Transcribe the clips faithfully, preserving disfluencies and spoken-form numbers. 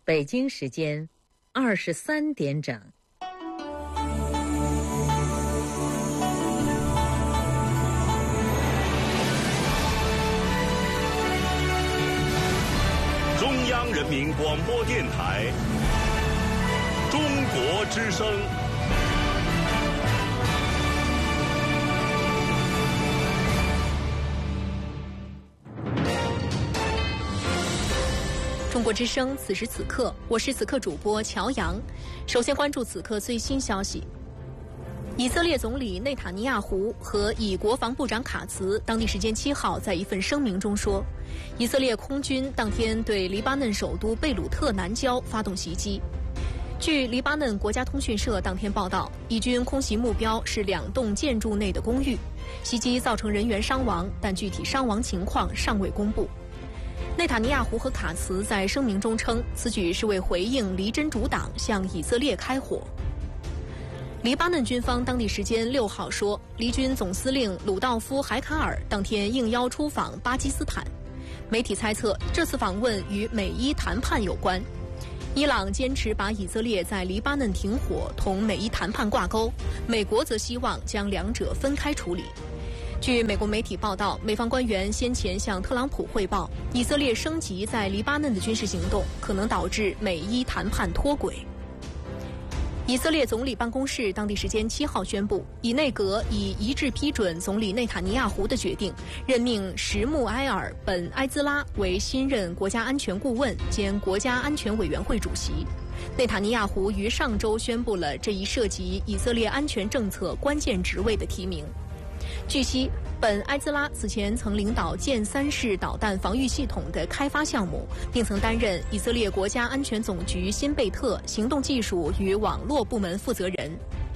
北京时间二十三点整。 中央人民广播电台中国之声。 中国之声，此时此刻，我是此刻主播乔阳。首先关注此刻最新消息。以色列总理内塔尼亚胡和以国防部长卡茨当地时间七号在一份声明中说，以色列空军当天对黎巴嫩首都贝鲁特南郊发动袭击。据黎巴嫩国家通讯社当天报道，以军空袭目标是两栋建筑内的公寓，袭击造成人员伤亡，但具体伤亡情况尚未公布。内塔尼亚胡和卡茨在声明中称，此举是为回应黎真主党向以色列开火。黎巴嫩军方当地时间六号说，黎军总司令鲁道夫·海卡尔当天应邀出访巴基斯坦。媒体猜测，这次访问与美伊谈判有关。伊朗坚持把以色列在黎巴嫩停火同美伊谈判挂钩，美国则希望将两者分开处理。据美国媒体报道，美方官员先前向特朗普汇报，以色列升级在黎巴嫩的军事行动可能导致美伊谈判脱轨。以色列总理办公室当地时间七号宣布，以内阁已一致批准总理内塔尼亚胡的决定，任命什穆埃尔·本·埃兹拉为新任国家安全顾问兼国家安全委员会主席。内塔尼亚胡于上周宣布了这一涉及以色列安全政策关键职位的提名。据悉，本埃兹拉此前曾领导剑三式导弹防御系统的开发项目，并曾担任以色列国家安全总局新贝特行动技术与网络部门负责人。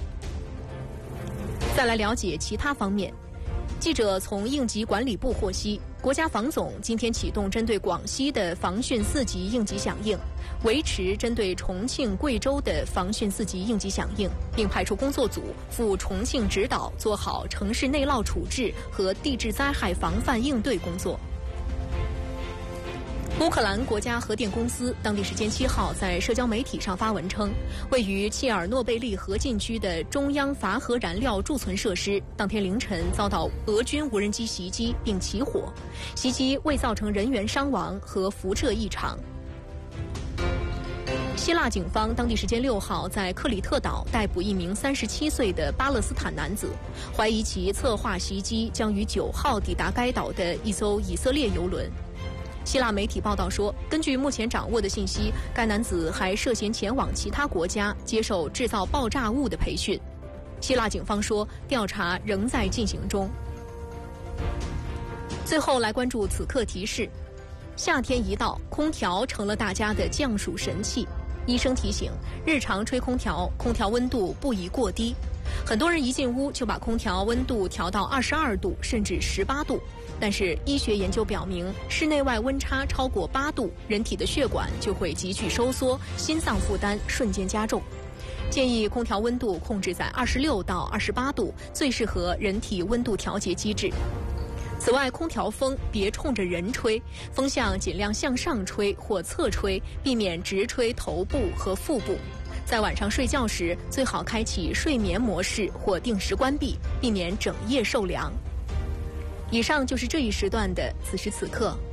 再来了解其他方面。记者从应急管理部获悉，国家防总今天启动针对广西的防汛四级应急响应，维持针对重庆、贵州的防汛四级应急响应，并派出工作组赴重庆指导做好城市内涝处置和地质灾害防范应对工作。乌克兰国家核电公司当地时间七号在社交媒体上发文称，位于切尔诺贝利核禁区的中央乏核燃料贮存设施当天凌晨遭到俄军无人机袭击并起火，袭击未造成人员伤亡和辐射异常。希腊警方当地时间六号在克里特岛逮捕一名三十七岁的巴勒斯坦男子，怀疑其策划袭击将于九号抵达该岛的一艘以色列邮轮。希腊媒体报道说，根据目前掌握的信息，该男子还涉嫌前往其他国家接受制造爆炸物的培训。希腊警方说，调查仍在进行中。最后来关注此刻提示：夏天一到，空调成了大家的降暑神器。医生提醒，日常吹空调，空调温度不宜过低。很多人一进屋就把空调温度调到二十二度甚至十八度，但是医学研究表明，室内外温差超过八度，人体的血管就会急剧收缩，心脏负担瞬间加重。建议空调温度控制在二十六到二十八度，最适合人体温度调节机制。此外，空调风别冲着人吹，风向尽量向上吹或侧吹，避免直吹头部和腹部。在晚上睡觉时，最好开启睡眠模式或定时关闭，避免整夜受凉。以上就是这一时段的此时此刻。